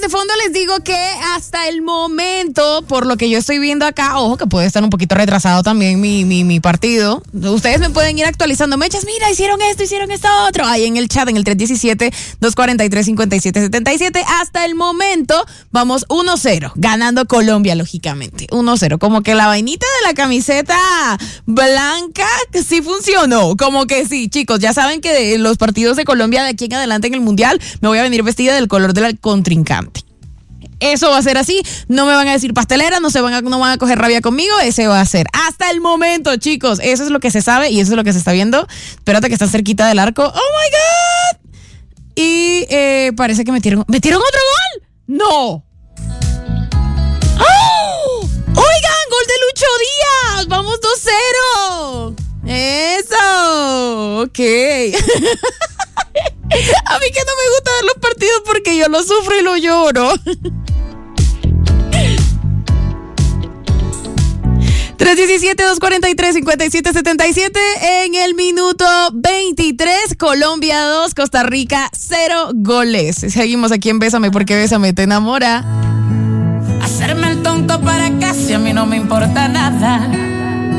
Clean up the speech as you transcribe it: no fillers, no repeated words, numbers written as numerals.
fondo les digo que hasta el momento, por lo que yo estoy viendo acá, ojo que puede estar un poquito retrasado también mi partido. Ustedes me pueden ir actualizando mechas. Mira, hicieron esto otro. Ahí en el chat, en el 317-243-5777. Hasta el momento, vamos 1-0. Ganando Colombia, lógicamente. 1-0. Como que la vainita de la camiseta blanca sí funcionó. Como que sí, chicos. Ya saben que de los partidos de Colombia de aquí en adelante en el Mundial, me voy a venir vestida del color del contrincante. Eso va a ser así, no me van a decir pastelera, no van a coger rabia conmigo, ese va a ser. Hasta el momento, chicos, eso es lo que se sabe y eso es lo que se está viendo. Espérate que está cerquita del arco. ¡Oh, my God! Y parece que metieron otro gol. ¡No! ¡Oh! ¡Oigan, gol de Lucho Díaz! ¡Vamos 2-0! ¡Eso! Ok. A mí que no me gusta ver los partidos porque yo lo sufro y lo lloro. 317-243-5777 en el minuto 23. Colombia 2, Costa Rica 0 goles. Seguimos aquí en Bésame porque Bésame te enamora. Hacerme el tonto para casi a mí no me importa nada.